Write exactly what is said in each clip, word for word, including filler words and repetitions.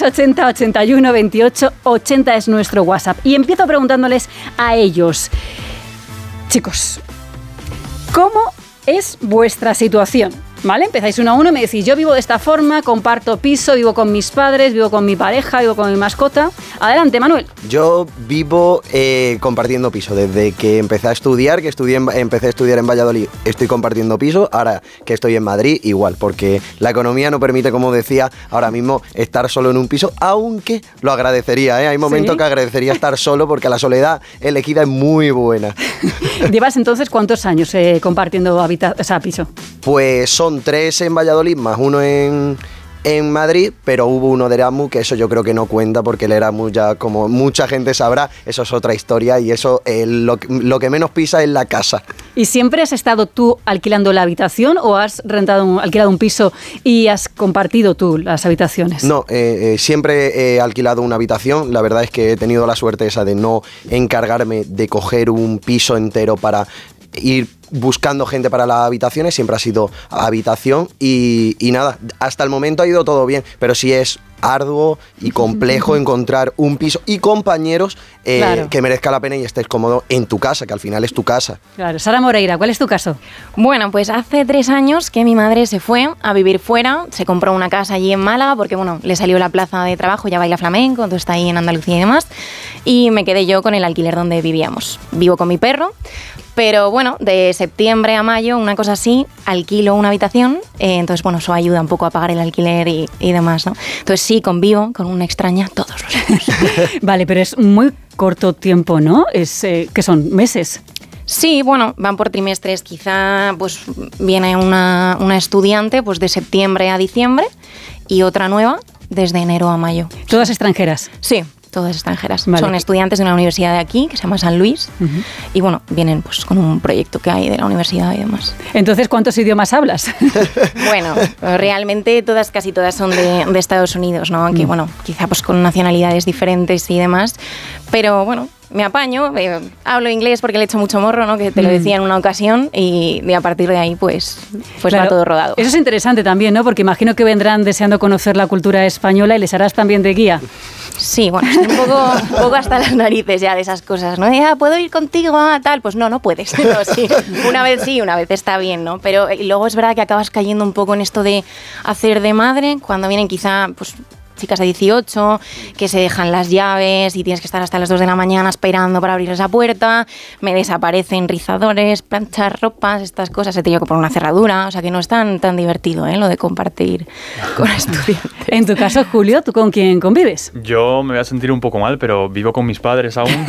ochenta, ochenta y uno, veintiocho, ochenta es nuestro WhatsApp. Y empiezo preguntándoles a ellos. Chicos, ¿cómo es vuestra situación? ¿Vale? Empezáis uno a uno y me decís, yo vivo de esta forma, comparto piso, vivo con mis padres, vivo con mi pareja, vivo con mi mascota. Adelante, Manuel. Yo vivo eh, compartiendo piso. Desde que empecé a estudiar, que estudié en, empecé a estudiar en Valladolid, estoy compartiendo piso. Ahora que estoy en Madrid, igual, porque la economía no permite, como decía, ahora mismo estar solo en un piso, aunque lo agradecería, ¿eh? Hay momentos ¿Sí? que agradecería estar solo porque la soledad elegida es muy buena. ¿Llevas entonces cuántos años eh, compartiendo habita- o sea, piso? Pues son tres en Valladolid, más uno en, en Madrid, pero hubo uno de Erasmus, que eso yo creo que no cuenta, porque el Erasmus ya, como mucha gente sabrá, eso es otra historia, y eso eh, lo, lo que menos pisa es la casa. ¿Y siempre has estado tú alquilando la habitación o has rentado un, alquilado un piso y has compartido tú las habitaciones? No, eh, eh, siempre he alquilado una habitación. La verdad es que he tenido la suerte esa de no encargarme de coger un piso entero para ir buscando gente para las habitaciones, siempre ha sido habitación y, y nada, hasta el momento ha ido todo bien, pero sí es arduo y complejo encontrar un piso y compañeros eh, claro. que merezca la pena y estés cómodo en tu casa, que al final es tu casa. Claro. Sara Moreira, ¿cuál es tu caso? Bueno, pues hace tres años que mi madre se fue a vivir fuera, se compró una casa allí en Málaga porque, bueno, le salió la plaza de trabajo, ya baila flamenco, entonces está ahí en Andalucía y demás, y me quedé yo con el alquiler donde vivíamos. Vivo con mi perro, pero bueno, de septiembre a mayo, una cosa así, alquilo una habitación, eh, entonces bueno, eso ayuda un poco a pagar el alquiler y, y demás, ¿no? Entonces sí, convivo con una extraña todos los años. Vale, pero es muy corto tiempo, ¿no? Es, eh, ¿qué son? ¿Meses? Sí, bueno, van por trimestres, quizá pues viene una, una estudiante pues de septiembre a diciembre y otra nueva desde enero a mayo. ¿Todas extranjeras? Sí. Todas extranjeras. Vale. Son estudiantes de una universidad de aquí, que se llama San Luis, uh-huh. y bueno, vienen pues con un proyecto que hay de la universidad y demás. Entonces, ¿cuántos idiomas hablas? Bueno, realmente todas, casi todas son de, de Estados Unidos, ¿no? Aunque, uh-huh. bueno, quizá pues con nacionalidades diferentes y demás, pero bueno, me apaño, eh, hablo inglés porque le echo mucho morro, ¿no? Que te lo decía en una ocasión, y, y a partir de ahí pues, pues claro, va todo rodado. Eso es interesante también, ¿no? Porque imagino que vendrán deseando conocer la cultura española y les harás también de guía. Sí, bueno, estoy un poco, un poco hasta las narices ya de esas cosas, ¿no? Ya, ¿puedo ir contigo a tal? Pues no, no puedes. No, sí. Una vez sí, una vez está bien, ¿no? Pero y luego es verdad que acabas cayendo un poco en esto de hacer de madre, cuando vienen quizá pues chicas de dieciocho, que se dejan las llaves y tienes que estar hasta las dos de la mañana esperando para abrir esa puerta, me desaparecen rizadores, planchar ropas, estas cosas, he tenido que poner una cerradura, o sea que no es tan, tan divertido, ¿eh? Lo de compartir con estudiantes. En tu caso, Julio, ¿tú con quién convives? Yo me voy a sentir un poco mal, pero vivo con mis padres aún,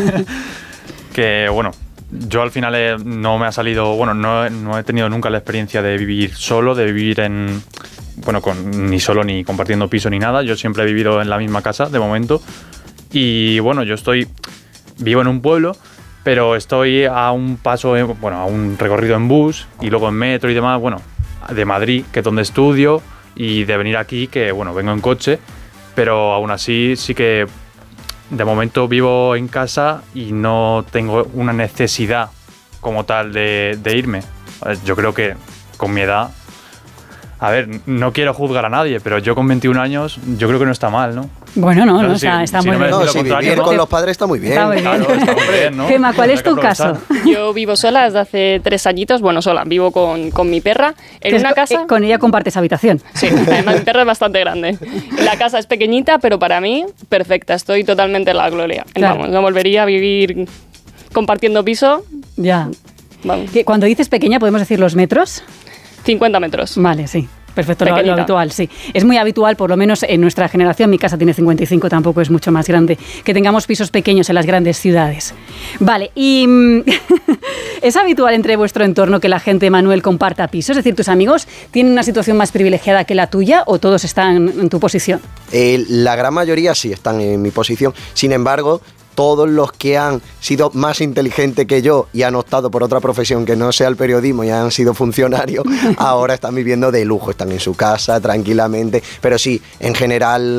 que bueno, yo al final he, no me ha salido, bueno, no, no he tenido nunca la experiencia de vivir solo, de vivir en... bueno, con, ni solo ni compartiendo piso ni nada, yo siempre he vivido en la misma casa de momento y bueno, yo estoy, vivo en un pueblo, pero estoy a un paso, bueno, a un recorrido en bus y luego en metro y demás, bueno, de Madrid, que es donde estudio, y de venir aquí, que bueno, vengo en coche, pero aún así sí que de momento vivo en casa y no tengo una necesidad como tal de, de irme. Yo creo que con mi edad, a ver, no quiero juzgar a nadie, pero yo con veintiún años, yo creo que no está mal, ¿no? Bueno, no, no, no si, está, está si muy no bien. No, si vivir con los padres está muy bien. Está muy bien. Claro, está muy bien, ¿no? Gemma, ¿cuál es tu caso? Yo vivo sola desde hace tres añitos, bueno, sola, vivo con, con mi perra en una casa... Eh, con ella compartes habitación. Sí, además mi perra es bastante grande. La casa es pequeñita, pero para mí, perfecta, estoy totalmente en la gloria. Claro. Vamos, no volvería a vivir compartiendo piso. Ya. Vamos. Cuando dices pequeña, ¿podemos decir los metros? cincuenta metros. Vale, sí. Perfecto, lo, lo habitual, sí. Es muy habitual, por lo menos en nuestra generación, mi casa tiene cincuenta y cinco, tampoco es mucho más grande, que tengamos pisos pequeños en las grandes ciudades. Vale, y ¿es habitual entre vuestro entorno que la gente, Manuel, comparta pisos? Es decir, ¿tus amigos tienen una situación más privilegiada que la tuya o todos están en tu posición? Eh, la gran mayoría sí están en mi posición, sin embargo... todos los que han sido más inteligentes que yo y han optado por otra profesión que no sea el periodismo y han sido funcionarios, ahora están viviendo de lujo, están en su casa tranquilamente, pero sí, en general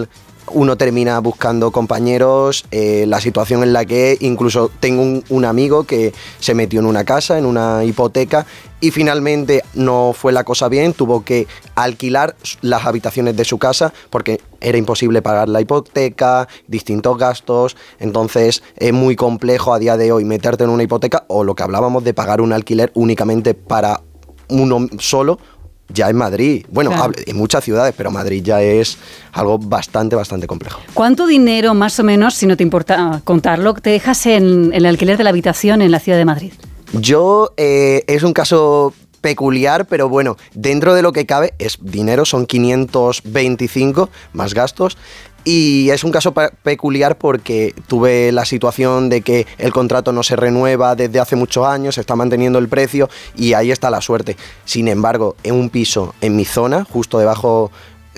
uno termina buscando compañeros, eh, la situación en la que incluso tengo un, un amigo que se metió en una casa, en una hipoteca, y finalmente no fue la cosa bien, tuvo que alquilar las habitaciones de su casa porque era imposible pagar la hipoteca, distintos gastos. Entonces es muy complejo a día de hoy meterte en una hipoteca, o lo que hablábamos de pagar un alquiler únicamente para uno solo. Ya en Madrid, bueno, claro, en muchas ciudades, pero Madrid ya es algo bastante, bastante complejo. ¿Cuánto dinero, más o menos, si no te importa contarlo, te dejas en, en el alquiler de la habitación en la ciudad de Madrid? Yo, eh, es un caso peculiar, pero bueno, dentro de lo que cabe es dinero, son quinientos veinticinco más gastos. Y es un caso peculiar porque tuve la situación de que el contrato no se renueva desde hace muchos años, se está manteniendo el precio y ahí está la suerte. Sin embargo, en un piso en mi zona, justo debajo,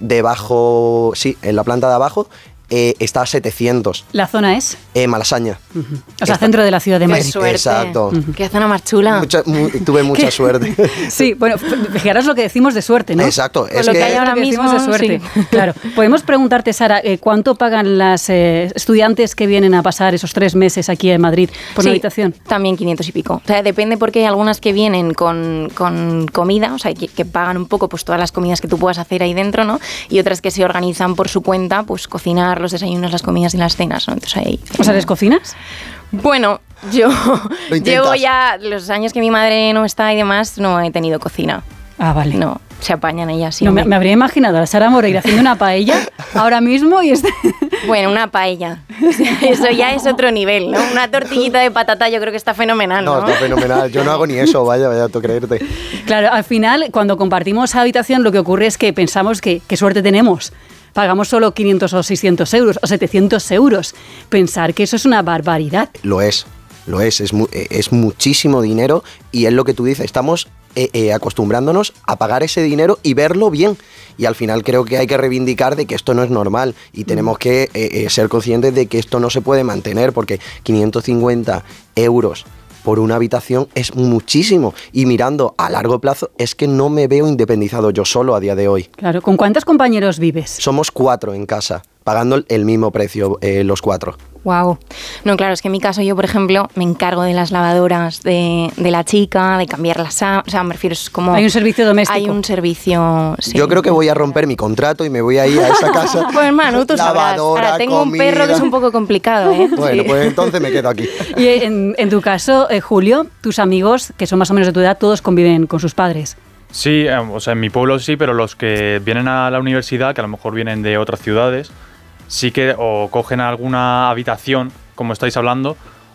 debajo, sí, en la planta de abajo, Eh, está a setecientos. ¿La zona es? Eh, Malasaña. Uh-huh. O sea, está centro de la ciudad de Madrid. Qué suerte. Exacto. Uh-huh. Qué zona más chula. Mucha, mu- tuve mucha ¿Qué? suerte. Sí, bueno, fijaros lo que decimos de suerte, ¿no? Exacto. Con Es lo que, que hay ahora lo que mismo, decimos de suerte. sí. Claro. Podemos preguntarte, Sara, eh, ¿cuánto pagan las eh, estudiantes que vienen a pasar esos tres meses aquí en Madrid por Sí, una habitación? También quinientos y pico. O sea, depende porque hay algunas que vienen con, con comida, o sea, que, que pagan un poco pues todas las comidas que tú puedas hacer ahí dentro, ¿no? Y otras que se organizan por su cuenta, pues cocinar los desayunos, las comidas y las cenas, ¿no? Entonces ahí... O sea, ¿les cocinas? Bueno, yo Lo intentas. llevo ya los años que mi madre no está y demás, no he tenido cocina. Ah, vale. No, se apañan ellas. Sí, No, me, me habría imaginado a la Sara Moreira haciendo una paella ahora mismo y este... Bueno, una paella. Eso ya es otro nivel, ¿no? Una tortillita de patata yo creo que está fenomenal, ¿no? no, está fenomenal. Yo no hago ni eso, vaya, vaya, tú creerte. Claro, al final, cuando compartimos habitación, lo que ocurre es que pensamos que qué suerte tenemos. Pagamos solo quinientos o seiscientos euros o setecientos euros. Pensar que eso es una barbaridad. Lo es, lo es, es, mu- es muchísimo dinero y es lo que tú dices, estamos eh, eh, acostumbrándonos a pagar ese dinero y verlo bien. Y al final creo que hay que reivindicar de que esto no es normal y tenemos que eh, eh, ser conscientes de que esto no se puede mantener porque quinientos cincuenta euros por una habitación es muchísimo y mirando a largo plazo es que no me veo independizado yo solo a día de hoy. Claro, ¿con cuántos compañeros vives? Somos cuatro en casa, pagando el mismo precio eh, los cuatro. Wow. No, claro, es que en mi caso yo, por ejemplo, me encargo de las lavadoras de, de la chica, de cambiar las sábanas, o sea, me refiero, es como... Hay un servicio doméstico. Hay un servicio, sí. Yo creo que voy a romper mi contrato y me voy a ir a esa casa. Pues hermano, tú sabrás. Lavadora, Ahora, tengo comida. un perro que es un poco complicado, ¿eh? Bueno, Sí. pues entonces me quedo aquí. Y en, en tu caso, eh, Julio, tus amigos, que son más o menos de tu edad, todos conviven con sus padres. Sí, eh, o sea, en mi pueblo sí, pero los que vienen a la universidad, que a lo mejor vienen de otras ciudades, sí que o cogen alguna habitación, como estáis hablando,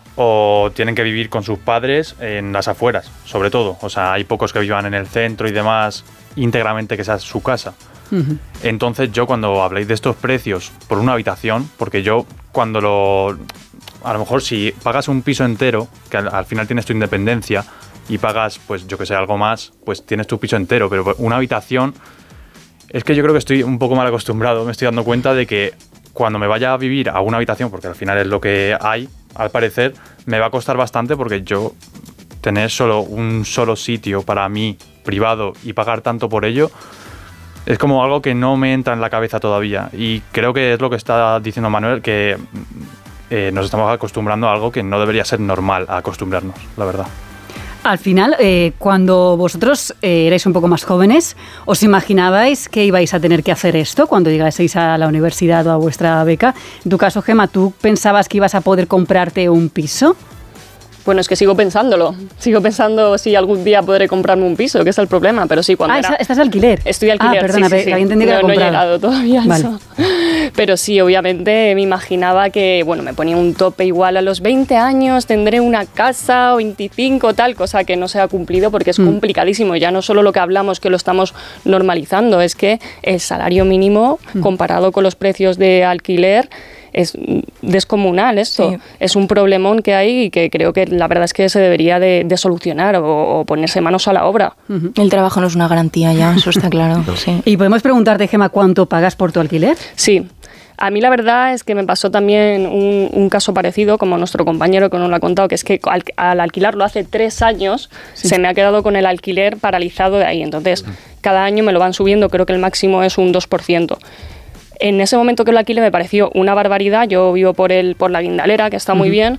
o tienen que vivir con sus padres en las afueras, sobre todo. O sea, hay pocos que vivan en el centro y demás íntegramente que sea su casa. Uh-huh. Entonces yo cuando habléis de estos precios por una habitación, porque yo cuando lo... A lo mejor si pagas un piso entero, que al, al final tienes tu independencia y pagas, pues yo que sé, algo más, pues tienes tu piso entero, pero una habitación... Es que yo creo que estoy un poco mal acostumbrado, me estoy dando cuenta de que cuando me vaya a vivir a una habitación, porque al final es lo que hay, al parecer, me va a costar bastante porque yo tener solo un solo sitio para mí, privado, y pagar tanto por ello, es como algo que no me entra en la cabeza todavía. Y creo que es lo que está diciendo Manuel, que eh, nos estamos acostumbrando a algo que no debería ser normal a acostumbrarnos, la verdad. Al final, eh, cuando vosotros eh, erais un poco más jóvenes, ¿os imaginabais que ibais a tener que hacer esto cuando llegaseis a la universidad o a vuestra beca? En tu caso, Gemma, ¿tú pensabas que ibas a poder comprarte un piso? Bueno, es que sigo pensándolo. Sigo pensando si algún día podré comprarme un piso, que es el problema. Pero sí, cuando Ah, era... ¿estás de alquiler? Estoy de alquiler, Ah, perdona, sí, sí, sí. había entendido que no, era no he comprado. llegado todavía a Vale. eso. Pero sí, obviamente me imaginaba que, bueno, me ponía un tope igual a los veinte años, tendré una casa o veinticinco, tal, cosa que no se ha cumplido porque es Mm. complicadísimo. Ya no solo lo que hablamos, que lo estamos normalizando, es que el salario mínimo, Mm. comparado con los precios de alquiler, es descomunal esto. Sí. Es un problemón que hay y que creo que la verdad es que se debería de, de solucionar o, o ponerse manos a la obra. El trabajo no es una garantía ya, eso está claro. Sí. Y podemos preguntarte, Gemma, ¿cuánto pagas por tu alquiler? Sí. A mí la verdad es que me pasó también un, un caso parecido, como nuestro compañero que nos lo ha contado, que es que al, al alquilarlo hace tres años Sí. se me ha quedado con el alquiler paralizado de ahí. Entonces, cada año me lo van subiendo, creo que el máximo es un dos por ciento. En ese momento que lo alquilé me pareció una barbaridad. Yo vivo por, el, por la Guindalera, que está muy uh-huh. bien,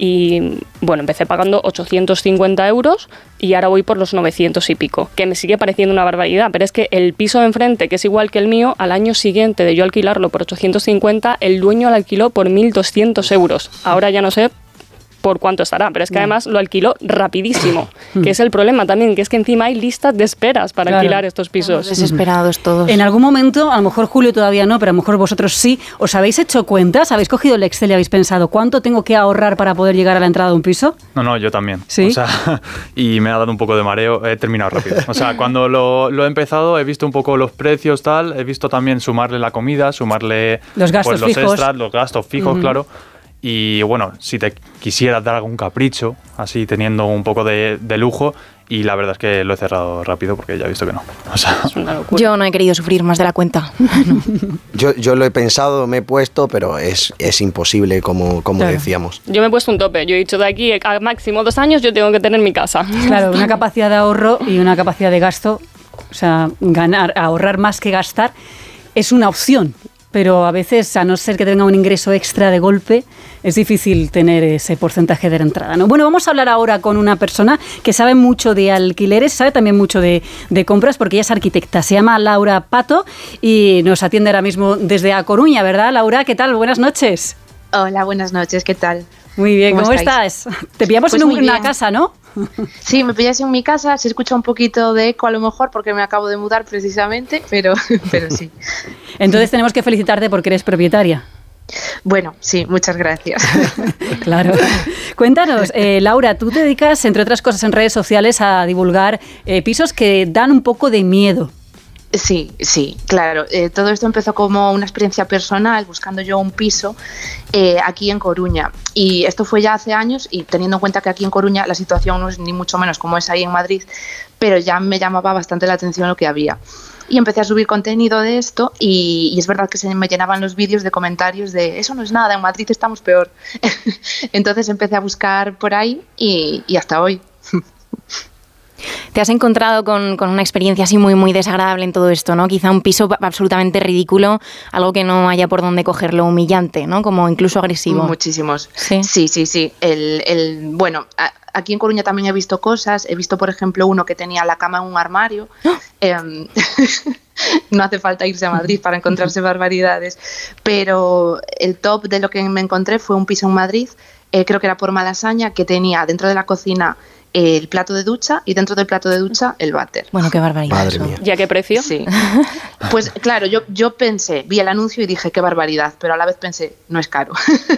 y bueno, empecé pagando ochocientos cincuenta euros y ahora voy por los novecientos y pico, que me sigue pareciendo una barbaridad, pero es que el piso de enfrente, que es igual que el mío, al año siguiente de yo alquilarlo por ochocientos cincuenta, el dueño lo alquiló por mil doscientos euros. Ahora ya no sé por cuánto estará, pero es que además lo alquiló rapidísimo, que es el problema también, que es que encima hay listas de esperas para claro. alquilar estos pisos. Desesperados todos. En algún momento, a lo mejor Julio todavía no, pero a lo mejor vosotros sí, ¿os habéis hecho cuentas? ¿Habéis cogido el Excel y habéis pensado cuánto tengo que ahorrar para poder llegar a la entrada de un piso? No, no, yo también. ¿Sí? O sea, y me ha dado un poco de mareo, he terminado rápido. O sea, cuando lo, lo he empezado he visto un poco los precios, tal, he visto también sumarle la comida, sumarle los gastos pues, los fijos. extras, los gastos fijos, uh-huh. claro. Y bueno, si te quisieras dar algún capricho, así teniendo un poco de, de lujo, y la verdad es que lo he cerrado rápido porque ya he visto que no. O sea, es una locura. Yo no he querido sufrir más de la cuenta. No. yo, yo lo he pensado, me he puesto, pero es, es imposible, como, como claro. decíamos. Yo me he puesto un tope. Yo he dicho, de aquí a máximo dos años yo tengo que tener mi casa. Claro, una capacidad de ahorro y una capacidad de gasto, o sea, ganar, ahorrar más que gastar, es una opción. Pero a veces, a no ser que tenga un ingreso extra de golpe, es difícil tener ese porcentaje de entrada, ¿no? Bueno, vamos a hablar ahora con una persona que sabe mucho de alquileres, sabe también mucho de, de compras, porque ella es arquitecta. Se llama Laura Pato y nos atiende ahora mismo desde A Coruña, ¿verdad, Laura? ¿Qué tal? Buenas noches. Hola, buenas noches. ¿Qué tal? Muy bien, ¿cómo, ¿cómo estás? Te pillamos pues en un, una casa, ¿no? Sí, me pillas en mi casa, se escucha un poquito de eco a lo mejor porque me acabo de mudar precisamente, pero, pero sí. Entonces tenemos que felicitarte porque eres propietaria. Bueno, sí, muchas gracias. Claro. Cuéntanos, eh, Laura, tú te dedicas, entre otras cosas, en redes sociales a divulgar eh, pisos que dan un poco de miedo. Sí, sí, claro. Eh, todo esto empezó como una experiencia personal, buscando yo un piso eh, aquí en Coruña. Y esto fue ya hace años y teniendo en cuenta que aquí en Coruña la situación no es ni mucho menos como es ahí en Madrid, pero ya me llamaba bastante la atención lo que había. Y empecé a subir contenido de esto y, y es verdad que se me llenaban los vídeos de comentarios de eso no es nada, en Madrid estamos peor. Entonces empecé a buscar por ahí y, y hasta hoy. Te has encontrado con, con una experiencia así muy, muy desagradable en todo esto, ¿no? Quizá un piso absolutamente ridículo, algo que no haya por dónde cogerlo, humillante, ¿no? Como incluso agresivo. Muchísimos. Sí, sí, sí. sí. El, el, bueno, a, aquí en Coruña también he visto cosas. He visto, por ejemplo, uno que tenía la cama en un armario. ¡Oh! Eh, no hace falta irse a Madrid para encontrarse barbaridades. Pero el top de lo que me encontré fue un piso en Madrid, eh, creo que era por Malasaña, que tenía dentro de la cocina el plato de ducha y dentro del plato de ducha el váter. Bueno, qué barbaridad. Madre mía. ¿Y a qué precio? Sí. Pues claro, yo, yo pensé, vi el anuncio y dije qué barbaridad, pero a la vez pensé, no es caro.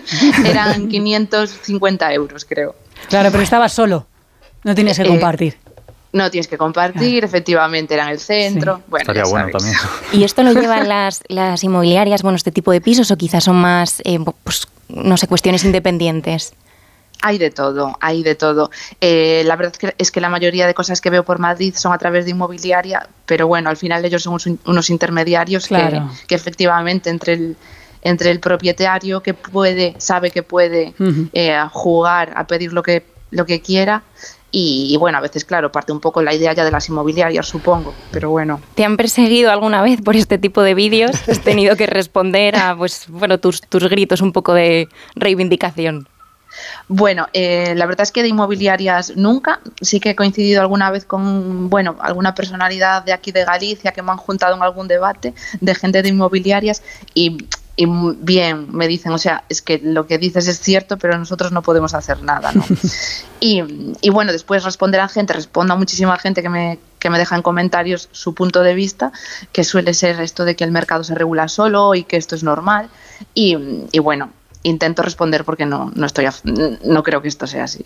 Eran quinientos cincuenta euros, creo. Claro, pero estabas solo, no tienes que eh, compartir. No tienes que compartir, claro. Efectivamente, era en el centro. Sí. Bueno, estaría bueno también. ¿Y esto lo llevan las, las inmobiliarias, bueno, este tipo de pisos, o quizás son más, eh, pues, no sé, cuestiones independientes? Hay de todo, hay de todo. Eh, la verdad es que, es que la mayoría de cosas que veo por Madrid son a través de inmobiliaria, pero bueno, al final ellos son unos intermediarios claro. que, que efectivamente entre el, entre el propietario que puede, sabe que puede uh-huh. eh, jugar a pedir lo que, lo que quiera. Y, y bueno, a veces, claro, parte un poco la idea ya de las inmobiliarias, supongo, pero bueno. ¿Te han perseguido alguna vez por este tipo de vídeos? ¿Has tenido que responder a pues, bueno, tus, tus gritos un poco de reivindicación? Bueno, eh, la verdad es que de inmobiliarias nunca. Sí que he coincidido alguna vez con, bueno, alguna personalidad de aquí de Galicia que me han juntado en algún debate de gente de inmobiliarias y, y bien, me dicen, o sea, es que lo que dices es cierto, pero nosotros no podemos hacer nada, ¿no? y, y bueno, después responder a gente, respondo a muchísima gente que me, que me deja en comentarios su punto de vista, que suele ser esto de que el mercado se regula solo y que esto es normal. Y, y bueno, intento responder porque no, no, estoy a, no creo que esto sea así.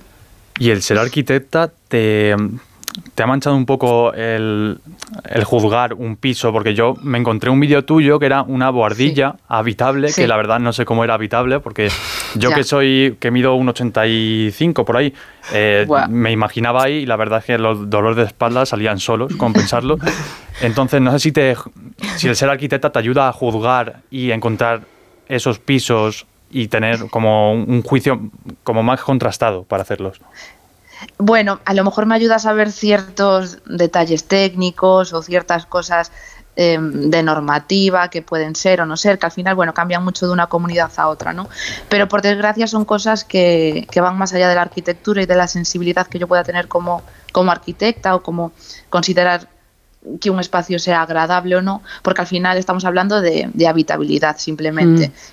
¿Y el ser arquitecta te, te ha manchado un poco el, el juzgar un piso? Porque yo me encontré un vídeo tuyo que era una bohardilla sí. habitable, sí. que la verdad no sé cómo era habitable, porque yo ya. que soy que mido un ochenta y cinco por ahí, eh, me imaginaba ahí y la verdad es que los dolores de espalda salían solos, con pensarlo. Entonces no sé si, te, si el ser arquitecta te ayuda a juzgar y encontrar esos pisos y tener como un juicio como más contrastado para hacerlos. Bueno, a lo mejor me ayuda a saber ciertos detalles técnicos o ciertas cosas eh, de normativa, que pueden ser o no ser, que al final, bueno, cambian mucho de una comunidad a otra, ¿no? Pero por desgracia son cosas que, que van más allá de la arquitectura y de la sensibilidad que yo pueda tener como, como arquitecta o como considerar que un espacio sea agradable o no, porque al final estamos hablando de, de habitabilidad simplemente. Mm.